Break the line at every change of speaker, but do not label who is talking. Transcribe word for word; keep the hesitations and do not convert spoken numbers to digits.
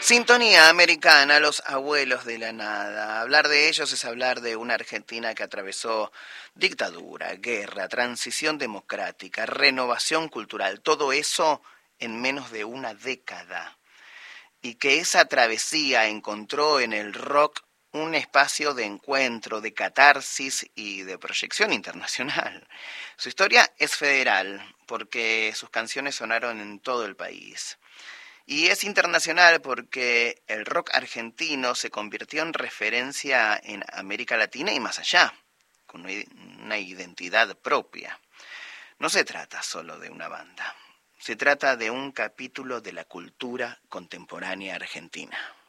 Sintonía americana, los abuelos de la nada. Hablar de ellos es hablar de una Argentina que atravesó dictadura, guerra, transición democrática, renovación cultural, todo eso en menos de una década. Y que esa travesía encontró en el rock un espacio de encuentro, de catarsis y de proyección internacional. Su historia es federal, porque sus canciones sonaron en todo el país. Y es internacional porque el rock argentino se convirtió en referencia en América Latina y más allá, con una identidad propia. No se trata solo de una banda, se trata de un capítulo de la cultura contemporánea argentina.